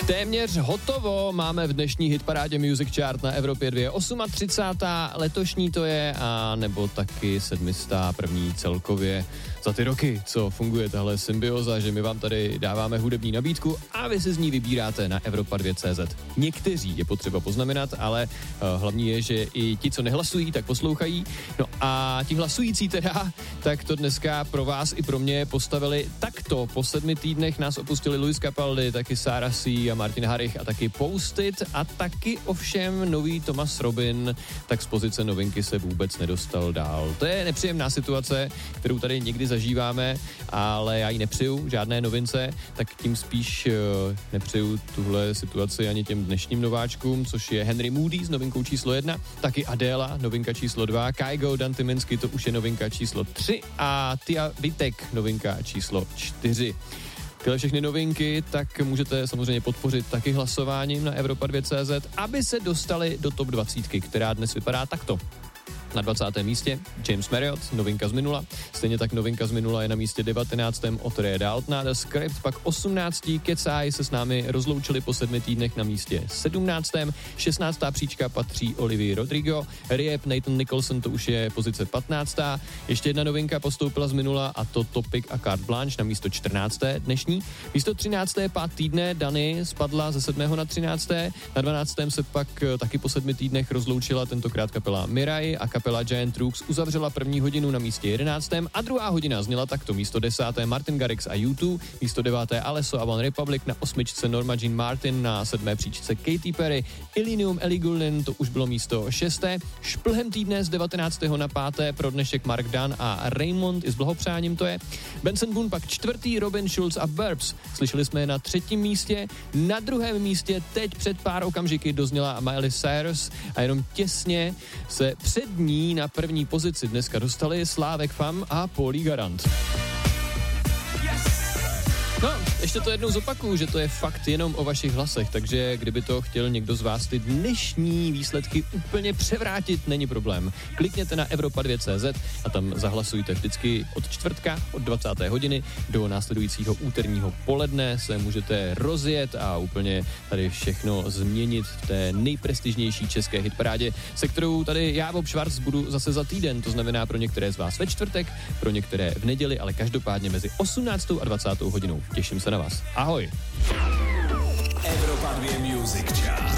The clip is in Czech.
Téměř hotovo, máme v dnešní hitparádě Music Chart na Evropě 2 38. letošní to je, a nebo taky 701. celkově za ty roky, co funguje tahle symbioza, že my vám tady dáváme hudební nabídku a vy si z ní vybíráte na Evropa2.cz. Někteří je potřeba poznamenat, ale hlavní je, že i ti, co nehlasují, tak poslouchají. No a ti hlasující teda, tak to dneska pro vás i pro mě postavili takto. Po 7 týdnech nás opustili Luis Capaldi, taky Sarah C. a Martin Harrich a taky Post-it a taky ovšem nový Thomas Robin, tak z pozice novinky se vůbec nedostal dál. To je nepříjemná situace, kterou tady někdy zažíváme, ale já ji nepřeju žádné novince, tak tím spíš nepřeju tuhle situaci ani těm dnešním nováčkům, což je Henry Moody s novinkou číslo 1, taky Adela, novinka číslo 2, Kygo, Dan Tyminsky, to už je novinka číslo 3 a Tia Vitek, novinka číslo 4. Tyhle všechny novinky tak můžete samozřejmě podpořit taky hlasováním na Evropa2.cz, aby se dostali do top 20, která dnes vypadá takto. Na 20. místě James Marriott, novinka z minula. Stejně tak novinka z minula je na místě 19. od Ray Daltona. The Script, pak 18. Cat's Eye se s námi rozloučili po 7 týdnech na místě 17. 16. příčka patří Olivia Rodrigo. Riep, Nathan Nicholson, to už je pozice 15. Ještě jedna novinka postoupila z minula a to Topic a Carte Blanche na místo 14. dnešní. Místo 13. pát týdne Dany spadla ze 7. na 13. Na 12. se pak taky po 7 týdnech rozloučila tentokrát kapela Mirai a kapela Giant Rooks uzavřela první hodinu na místě 11. a druhá hodina zněla takto: místo 10. Martin Garrix a U2, místo 9. Alesso a One Republic, na 8. Norma Jean Martin, na 7. příčce Katy Perry, Illenium, Ellie Goulding, to už bylo místo 6. Šplhem týdne z 19. na 5. pro dnešek Mark Dunn a Raymond, i s blahopřáním to je. Benson Boone pak 4. Robin Schulz a Burbs, slyšeli jsme je na 3. místě, na 2. místě teď před pár okamžiky dozněla Miley Cyrus a jenom těsně se před ní na první pozici dneska dostali Slávek Fam a Paulí Garant. No, ještě to jednou zopakuju, že to je fakt jenom o vašich hlasech, takže kdyby to chtěl někdo z vás ty dnešní výsledky úplně převrátit, není problém. Klikněte na Evropa2.cz a tam zahlasujte vždycky od čtvrtka, od 20. hodiny do následujícího úterního poledne se můžete rozjet a úplně tady všechno změnit v té nejprestižnější české hitparádě, se kterou tady já, Bob Schwarz, budu zase za týden, to znamená pro některé z vás ve čtvrtek, pro některé v neděli, ale každopádně mezi 18. a 20. hodinou. Těším se na vás. Ahoj. Evropa 2 Music Chart.